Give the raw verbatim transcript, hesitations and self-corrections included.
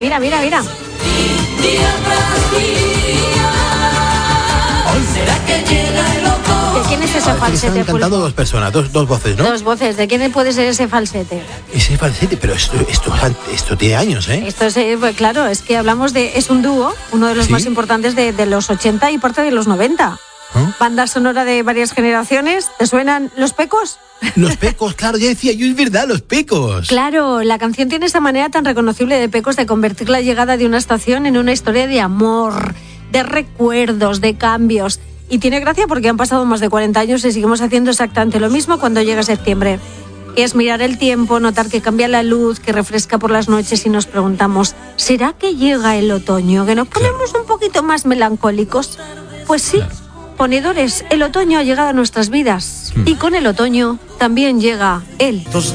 Mira, mira, mira. ¿De quién es ese Parece que falsete, están cantando Pulpo? dos personas, dos, dos voces, ¿no? Dos voces. ¿De quién puede ser ese falsete? Ese falsete, pero esto, esto, esto tiene años, ¿eh? Esto es, eh, pues, claro, es que hablamos de... Es un dúo, uno de los ¿Sí? más importantes de, de los ochenta y parte de los noventa. ¿Ah? Banda sonora de varias generaciones. ¿Te suenan Los Pecos? Los Pecos, claro, ya decía yo, es verdad, Los Pecos. Claro, la canción tiene esa manera tan reconocible de Pecos de convertir la llegada de una estación en una historia de amor, de recuerdos, de cambios. Y tiene gracia porque han pasado más de cuarenta años y seguimos haciendo exactamente lo mismo cuando llega septiembre. Que es mirar el tiempo, notar que cambia la luz, que refresca por las noches y nos preguntamos, ¿será que llega el otoño? ¿Que nos ponemos un poquito más melancólicos? Pues sí, Claro. Ponedores, el otoño ha llegado a nuestras vidas. Hmm. Y con el otoño también llega él.